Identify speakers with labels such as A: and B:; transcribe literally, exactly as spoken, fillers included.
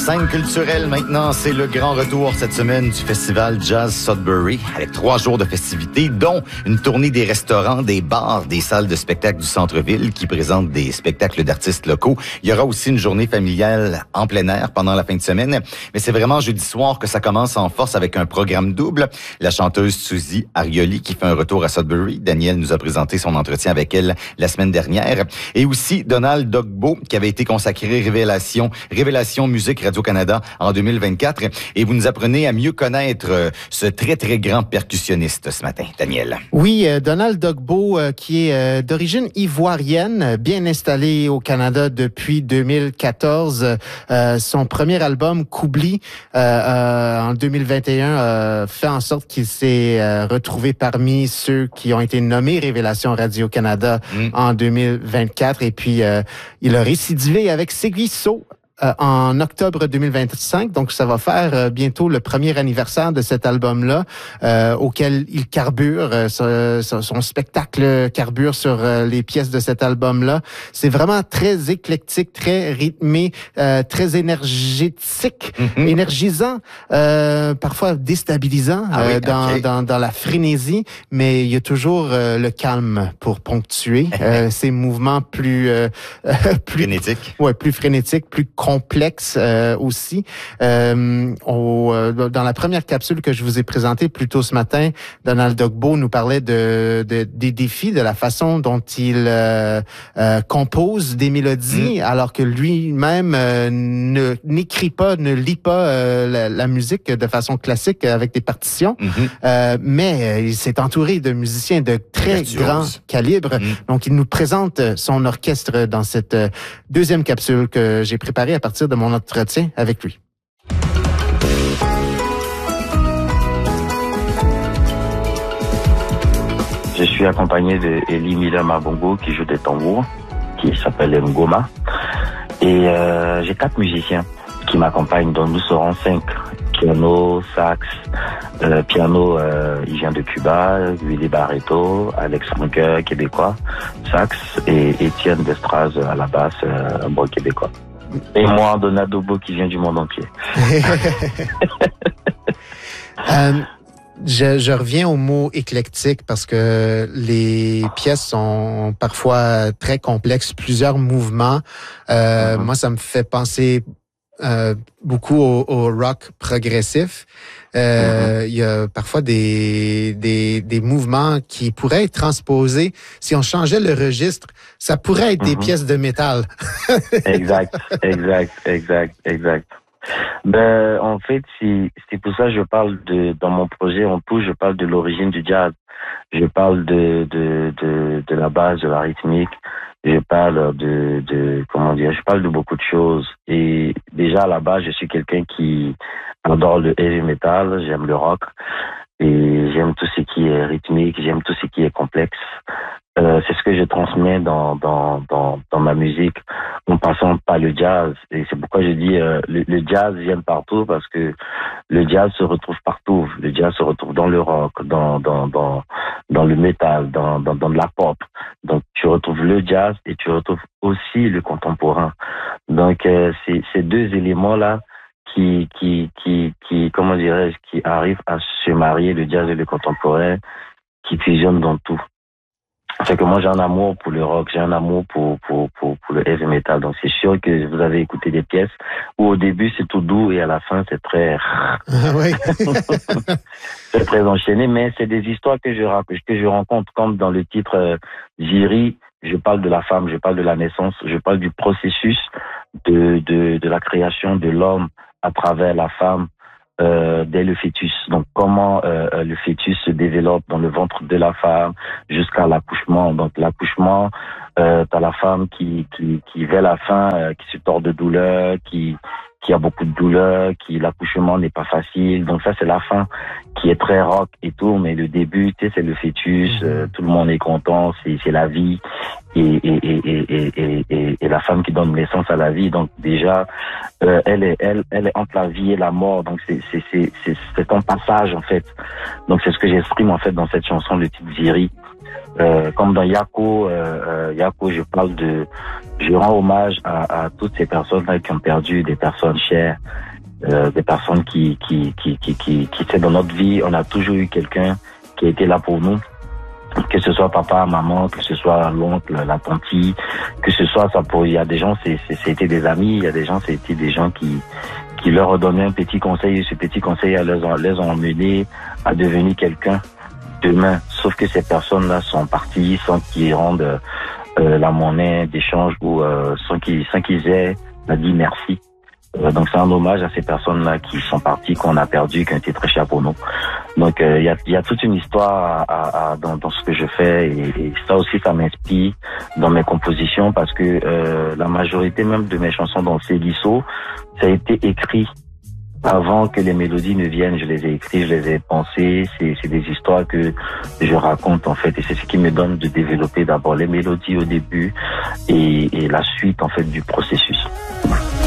A: scène culturelle maintenant, c'est le grand retour cette semaine du festival Jazz Sudbury avec trois jours de festivités, dont une tournée des restaurants, des bars, des salles de spectacle du centre-ville qui présentent des spectacles d'artistes locaux. Il y aura aussi une journée familiale en plein air pendant la fin de semaine. Mais c'est vraiment jeudi soir que ça commence en force avec un programme double. La chanteuse Suzy Arioli qui fait un retour à Sudbury. Daniel nous a présenté son entretien avec elle la semaine dernière. Et aussi Donald Dogbo qui avait été consacré Révélation, Révélation Musique Radio-Canada en deux mille vingt-quatre. Et vous nous apprenez à mieux connaître euh, ce très, très grand percussionniste ce matin, Daniel.
B: Oui, euh, Donald Dogbo, euh, qui est euh, d'origine ivoirienne, bien installé au Canada depuis deux mille quatorze. Euh, son premier album, Koubli, euh, euh, en deux mille vingt et un, euh, fait en sorte qu'il s'est euh, retrouvé parmi ceux qui ont été nommés Révélation Radio-Canada mm. en deux mille vingt-quatre. Et puis, euh, il a récidivé avec Seguiso Euh, en octobre deux mille vingt-cinq, donc ça va faire euh, bientôt le premier anniversaire de cet album-là, euh, auquel il carbure, euh, son, son spectacle carbure sur euh, les pièces de cet album-là. C'est vraiment très éclectique, très rythmé, euh, très énergétique, mm-hmm. énergisant, euh, parfois déstabilisant ah oui, euh, dans, okay. dans, dans la frénésie, mais il y a toujours euh, le calme pour ponctuer euh, ces mouvements plus, euh, plus
A: frénétiques.
B: Ouais, plus frénétiques, plus complexe euh, aussi. Euh, au, euh, dans la première capsule que je vous ai présentée plus tôt ce matin, Donald Dogbo nous parlait de, de des défis, de la façon dont il euh, euh, compose des mélodies, mmh. alors que lui-même euh, ne n'écrit pas, ne lit pas euh, la, la musique de façon classique avec des partitions, mmh. euh, mais euh, il s'est entouré de musiciens de très Virtuose. grand calibre. Mmh. Donc, il nous présente son orchestre dans cette deuxième capsule que j'ai préparée à partir de mon entretien avec lui.
C: Je suis accompagné de Eli Mila Mabongo qui joue des tambours, qui s'appelle Ngoma. Et euh, j'ai quatre musiciens qui m'accompagnent, dont nous serons cinq. Piano, sax, euh, piano, euh, il vient de Cuba, Willy Barreto, Alex Franqueur, québécois, sax, et Étienne Destraz à la basse, euh, un bon québécois. Et moi, Donald Dogbo qui vient du monde entier.
B: euh, je, je reviens au mot éclectique parce que les pièces sont parfois très complexes, plusieurs mouvements. Euh, mm-hmm. Moi, ça me fait penser euh, beaucoup au, au rock progressif. Euh, mm-hmm. Il y a parfois des, des, des mouvements qui pourraient être transposés. Si on changeait le registre, ça pourrait être mm-hmm. des pièces de métal.
C: Exact, exact, exact, exact. Ben, en fait, c'est, c'est pour ça que je parle de, dans mon projet en tout, je parle de l'origine du jazz. Je parle de, de, de, de la base, de la rythmique. Je parle de, de, comment dire, je parle de beaucoup de choses. Et déjà, à la base, je suis quelqu'un qui adore le heavy metal, j'aime le rock. Et j'aime tout ce qui est rythmique, j'aime tout ce qui est complexe. Euh, c'est ce que je transmets dans, dans, dans, dans ma musique, en passant par le jazz. Et c'est pourquoi je dis, euh, le, le jazz vient partout, parce que le jazz se retrouve partout. Le jazz se retrouve dans le rock, dans, dans, dans, dans le métal, dans, dans, dans de la pop. Donc, tu retrouves le jazz et tu retrouves aussi le contemporain. Donc, euh, c'est ces deux éléments-là qui, qui, qui, qui, comment dirais-je, qui arrivent à se marier, le jazz et le contemporain, qui fusionnent dans tout. C'est que moi, j'ai un amour pour le rock, j'ai un amour pour, pour, pour, pour le heavy metal. Donc, c'est sûr que vous avez écouté des pièces où au début, c'est tout doux et à la fin, c'est très,
B: ah oui.
C: c'est très enchaîné, mais c'est des histoires que je, que je rencontre, comme dans le titre euh, Jiri. Je parle de la femme, je parle de la naissance, je parle du processus de, de, de la création de l'homme à travers la femme. Euh, dès le fœtus. Donc, comment euh, le fœtus se développe dans le ventre de la femme jusqu'à l'accouchement. Donc, l'accouchement, euh, t'as la femme qui, qui, qui vers la fin, euh, qui se tord de douleur, qui, qui a beaucoup de douleur, qui l'accouchement n'est pas facile. Donc, ça, c'est la fin qui est très rock et tout, mais le début, tu sais, c'est le fœtus, euh, tout le monde est content, c'est, c'est la vie. Et, et, et, et, et, et, et la femme qui donne naissance à la vie. Donc déjà, euh, elle est, elle, elle est entre la vie et la mort. Donc c'est, c'est, c'est, c'est, c'est un passage en fait. Donc c'est ce que j'exprime en fait dans cette chanson, le titre Ziri. Euh, comme dans Yako, euh, euh, Yako, je parle de, je rends hommage à, à toutes ces personnes-là qui ont perdu des personnes chères, euh, des personnes qui, qui, qui, qui, qui, qui, qui, dans notre vie, on a toujours eu quelqu'un qui a été là pour nous. Que ce soit papa, maman, que ce soit l'oncle, la tante, que ce soit ça pour, il y a des gens, c'est, c'est, c'était des amis, il y a des gens, c'était des gens qui, qui leur ont donné un petit conseil, et ce petit conseil les ont, les ont emmenés à devenir quelqu'un demain. Sauf que ces personnes-là sont parties sans qu'ils rendent euh, la monnaie d'échange ou euh, sans qu'ils, sans qu'ils aient dit merci. Euh, donc c'est un hommage à ces personnes-là qui sont parties, qu'on a perdues, qui ont été très chères pour nous. Donc il euh, y, a, y a toute une histoire à, à, à, dans, dans ce que je fais et, et ça aussi ça m'inspire dans mes compositions parce que euh, la majorité même de mes chansons dans Célisso, ça a été écrit avant que les mélodies ne viennent. Je les ai écrites, je les ai pensées. C'est, c'est des histoires que je raconte en fait et c'est ce qui me donne de développer d'abord les mélodies au début et, et la suite en fait du processus.